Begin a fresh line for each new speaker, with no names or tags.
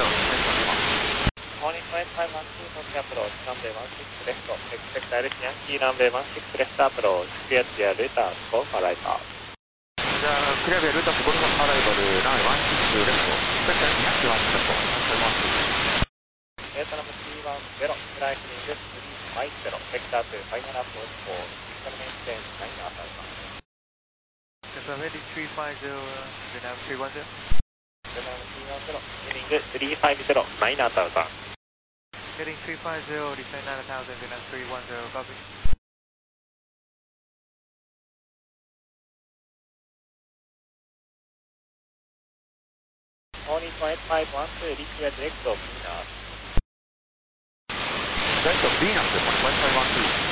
Morning flight 512 Tokyo approach, runway 16 left, expect direct Yankee runway 16 left approach, clear via Lutas, go for arrival.
じゃあ、クリアビアルータスゴルフアライバル、ランウェイ16レフト、スペシャル200ワンレフト、
ベトナム310、フライフリング350、ベクター2、ファイナルアプローチ4、システムメンテンス9アサルタ。
Yes, I'm heading 350, Vietnam 310.
ベトナム310、ヘリング350、9アサルタ。
Heading 350, descend 9000, Vietnam 310, copy.
Morning flight 512, reach via direct of Venus.
Direct of Venus, Morning flight 512.